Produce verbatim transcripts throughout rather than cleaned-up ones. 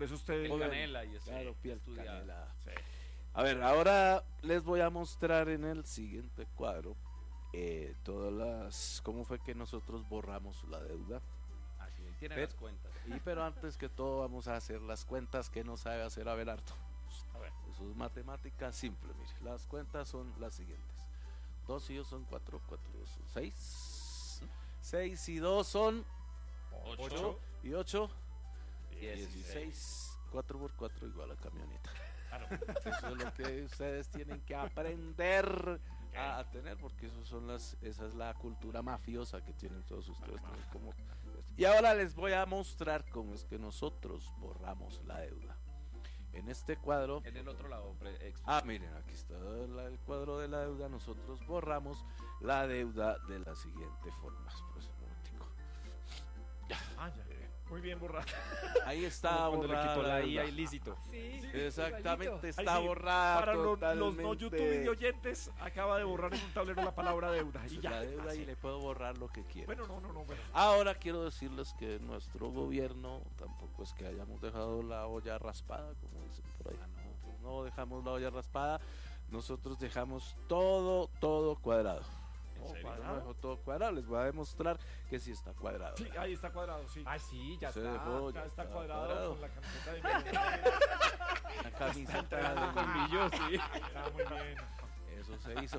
eso usted... El canela y eso. Claro, piel estudiado. canela. Sí. A ver, ahora les voy a mostrar en el siguiente cuadro eh, todas las... cómo fue que nosotros borramos la deuda. Así, ahí tienen Pero- las cuentas. Y pero antes que todo vamos a hacer las cuentas que no sabe hacer Abelardo. A ver. Eso es matemática simple, mire. Las cuentas son las siguientes. Dos y dos son cuatro, cuatro y dos son seis. Seis y dos son Ocho. ocho. Y ocho, Dieciséis. dieciséis. Cuatro por cuatro igual a camioneta. Claro. Eso es lo que ustedes tienen que aprender a, a tener, porque eso son las, esa es la cultura mafiosa que tienen todos ustedes. ¿No? Como- y ahora les voy a mostrar cómo es que nosotros borramos la deuda. En este cuadro, En el otro lado, pre- ex- ah, miren, aquí está la- el cuadro de la deuda. Nosotros borramos la deuda de la siguiente forma. Pues, un momentico. Ah, ya. Muy bien borrado. Ahí está Cuando le borrada quitó la I A deuda. ilícito. Sí, Exactamente, igualito. está Ahí sí, borrada Para los, los totalmente. no YouTube y oyentes, acaba de borrar en un tablero la palabra deuda. Y ya. La deuda Así. y le puedo borrar lo que quiera. Bueno, no, no, no. Bueno. Ahora quiero decirles que nuestro gobierno tampoco es que hayamos dejado la olla raspada, como dicen por ahí. Nosotros no dejamos la olla raspada, nosotros dejamos todo, todo cuadrado. ¿En serio? Yo no ¿Cuadrado? dejo todo cuadrado, les voy a demostrar que sí está cuadrado. Sí, ahí está cuadrado, sí. Ah, sí, ya Se está. dejó, ya ya está está cuadrado, cuadrado. con la camiseta de La camiseta Entrando de colmillos, sí. Está muy bien. eso se hizo.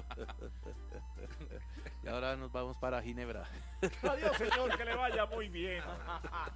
Y ahora nos vamos para Ginebra. Adiós, señor, que le vaya muy bien.